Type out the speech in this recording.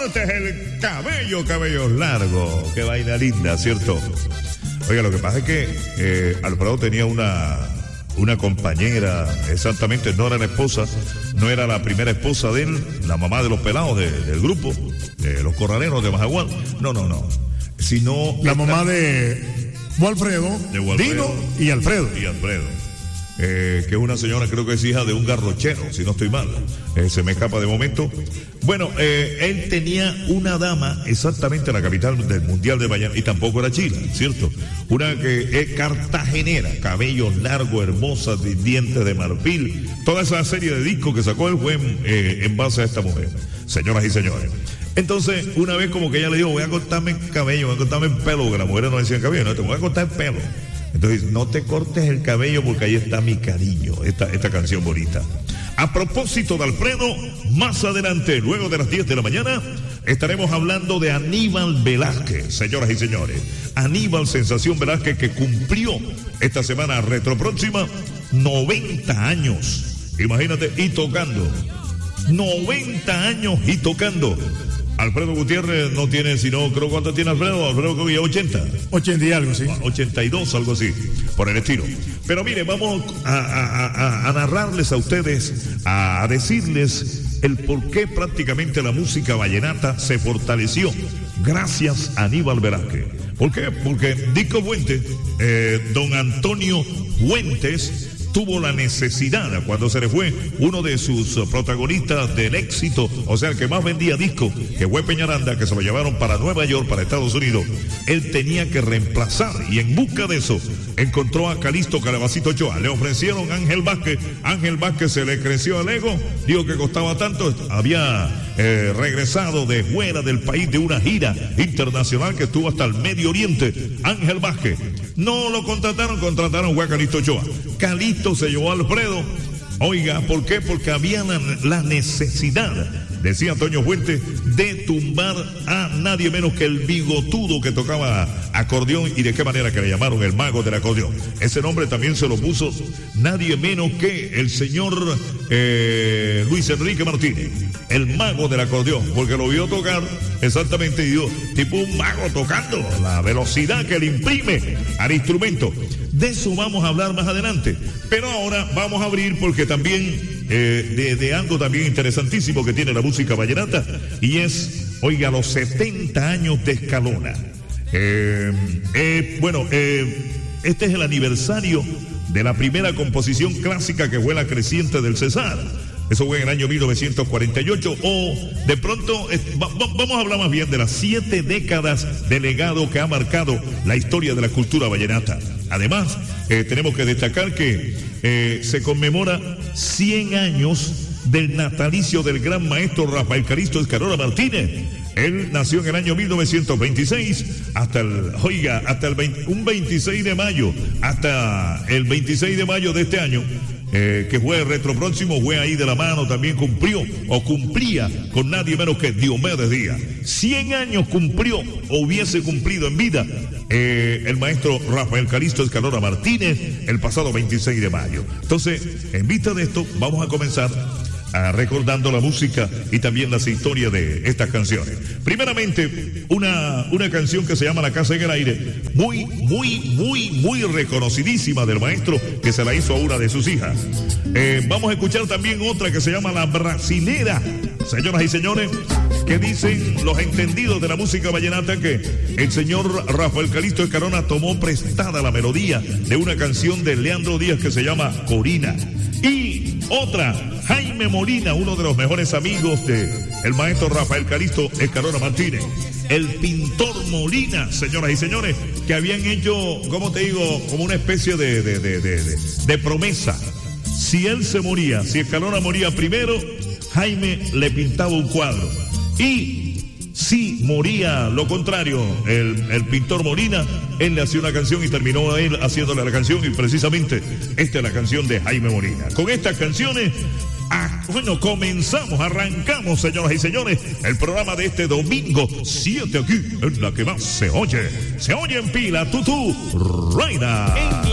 cortes el cabello largo. Qué vaina linda, ¿cierto? Oiga, lo que pasa es que Alfredo tenía una compañera, exactamente, no era la esposa, no era la primera esposa de él, la mamá de los pelados del grupo, de los corraleros de Majagual. No. Sino la mamá de Walfredo, Dino y Alfredo. Que es una señora, creo que es hija de un garrochero, si no estoy mal. Se me escapa de momento. Bueno, él tenía una dama exactamente en la capital del Mundial de Vallenato, y tampoco era chila, ¿cierto? Una que es cartagenera, cabello largo, hermosa, de dientes de marfil. Toda esa serie de discos que sacó él fue en base a esta mujer, señoras y señores. Entonces, una vez como que ella le dijo, voy a cortarme el cabello, voy a cortarme el pelo, porque las mujeres no decían cabello, no, te voy a cortar el pelo. Entonces, no te cortes el cabello porque ahí está mi cariño, esta canción bonita. A propósito de Alfredo, más adelante, luego de las 10 de la mañana, estaremos hablando de Aníbal Velázquez, señoras y señores. Aníbal Sensación Velázquez, que cumplió esta semana retropróxima 90 años. Imagínate, y tocando. 90 años y tocando. Alfredo Gutiérrez no tiene sino, creo, ¿cuánto tiene Alfredo? Alfredo creo que ya 80. 80 y algo, sí. 82, algo así, por el estilo. Pero mire, vamos a narrarles a ustedes, a decirles el por qué prácticamente la música vallenata se fortaleció gracias a Aníbal Velázquez. ¿Por qué? Porque Disco Fuentes, don Antonio Fuentes, tuvo la necesidad, cuando se le fue uno de sus protagonistas del éxito, o sea, el que más vendía discos, que fue Peñaranda, que se lo llevaron para Nueva York, para Estados Unidos. Él tenía que reemplazar, y en busca de eso encontró a Calixto Calabacito Ochoa. Le ofrecieron a Ángel Vázquez se le creció el ego, dijo que costaba tanto, había regresado de fuera del país de una gira internacional que estuvo hasta el Medio Oriente. Ángel Vázquez no lo contrataron fue a Calixto Ochoa. Calixto se llevó a Alfredo. Oiga, ¿por qué? Porque había la necesidad, decía Antonio Fuentes, de tumbar a nadie menos que el bigotudo que tocaba acordeón, y de qué manera que le llamaron el mago del acordeón. Ese nombre también se lo puso nadie menos que el señor Luis Enrique Martínez, el mago del acordeón, porque lo vio tocar exactamente y dio tipo un mago tocando, la velocidad que le imprime al instrumento. De eso vamos a hablar más adelante, pero ahora vamos a abrir porque también de algo también interesantísimo que tiene la música vallenata, y es, oiga, los 70 años de Escalona. Este es el aniversario de la primera composición clásica, que fue La Creciente del Cesar. Eso fue en el año 1948, o de pronto, vamos a hablar más bien de las 7 décadas de legado que ha marcado la historia de la cultura vallenata. Además, tenemos que destacar que se conmemora 100 años del natalicio del gran maestro Rafael Calixto Escalona Martínez. Él nació en el año 1926 hasta un 26 de mayo, hasta el 26 de mayo de este año. Que fue el retropróximo, fue ahí de la mano, también cumplía con nadie menos que Diomedes Díaz. 100 años cumplió, o hubiese cumplido en vida, el maestro Rafael Calixto Escalona Martínez el pasado 26 de mayo. Entonces, en vista de esto, vamos a comenzar recordando la música y también las historias de estas canciones. Primeramente, una canción que se llama La Casa en el Aire, muy reconocidísima del maestro, que se la hizo a una de sus hijas. Vamos a escuchar también otra que se llama La Brasilera, señoras y señores, que dicen los entendidos de la música vallenata que el señor Rafael Calixto Escalona tomó prestada la melodía de una canción de Leandro Díaz que se llama Corina. Y otra, Jaime Molina, uno de los mejores amigos de el maestro Rafael Calixto Escalona Martínez. El pintor Molina, señoras y señores, que habían hecho, ¿cómo te digo? Como una especie de promesa. Si él se moría, si Escalona moría primero, Jaime le pintaba un cuadro. Y si moría lo contrario, el pintor Molina, él le hacía una canción y terminó él haciéndole la canción, y precisamente esta es la canción de Jaime Molina. Con estas canciones, arrancamos, señoras y señores, el programa de este domingo 7 aquí, en la que más se oye en pila, Tutú Reina.